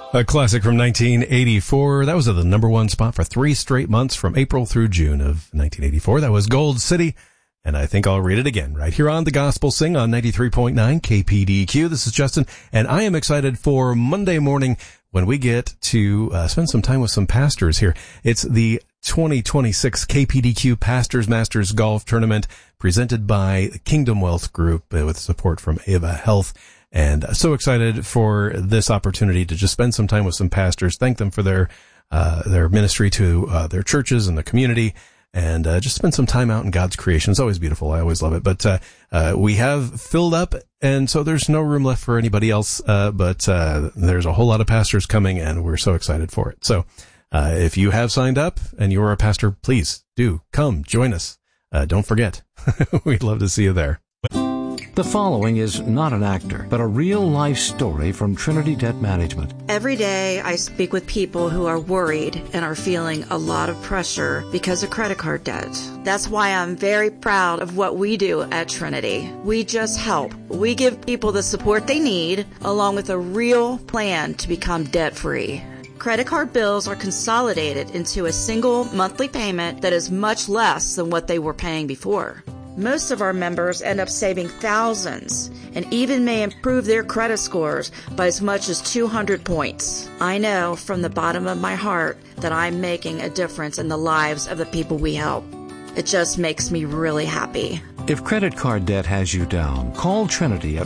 A classic from 1984. That was at the number one spot for 3 straight months from April through June of 1984. That was Gold City. And I think I'll read it again right here on The Gospel Sing on 93.9 KPDQ. This is Justin, and I am excited for Monday morning when we get to spend some time with some pastors here. It's the 2026 KPDQ Pastors Masters Golf Tournament presented by Kingdom Wealth Group with support from Ava Health. And so excited for this opportunity to just spend some time with some pastors, thank them for their ministry to their churches and the community, and just spend some time out in God's creation. It's always beautiful. I always love it. But we have filled up, and so there's no room left for anybody else. But there's a whole lot of pastors coming, and we're so excited for it. So if you have signed up and you're a pastor, please do come join us. Don't forget. We'd love to see you there. The following is not an actor, but a real-life story from Trinity Debt Management. Every day I speak with people who are worried and are feeling a lot of pressure because of credit card debt. That's why I'm very proud of what we do at Trinity. We just help. We give people the support they need, along with a real plan to become debt-free. Credit card bills are consolidated into a single monthly payment that is much less than what they were paying before. Most of our members end up saving thousands and even may improve their credit scores by as much as 200 points. I know from the bottom of my heart that I'm making a difference in the lives of the people we help. It just makes me really happy. If credit card debt has you down, call Trinity at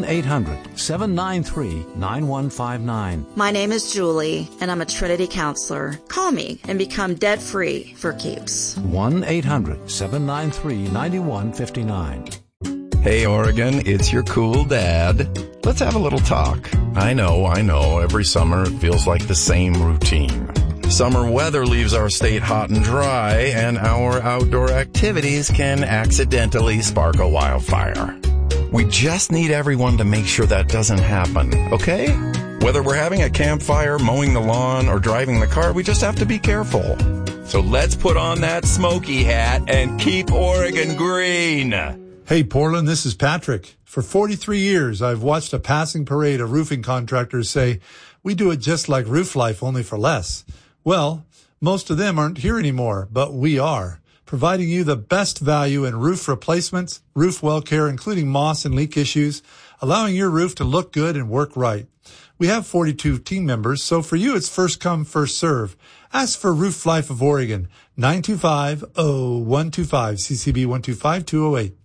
1-800-793-9159. My name is Julie, and I'm a Trinity counselor. Call me and become debt-free for keeps. 1-800-793-9159. Hey, Oregon, it's your cool dad. Let's have a little talk. I know. Every summer it feels like the same routine. Summer weather leaves our state hot and dry, and our outdoor activities can accidentally spark a wildfire. We just need everyone to make sure that doesn't happen, okay? Whether we're having a campfire, mowing the lawn, or driving the car, we just have to be careful. So let's put on that smoky hat and keep Oregon green. Hey, Portland, this is Patrick. For 43 years, I've watched a passing parade of roofing contractors say, we do it just like Roof Life, only for less. Well, most of them aren't here anymore, but we are, providing you the best value in roof replacements, roof well care, including moss and leak issues, allowing your roof to look good and work right. We have 42 team members, so for you it's first come, first serve. Ask for Roof Life of Oregon, 925-0125, CCB 125208.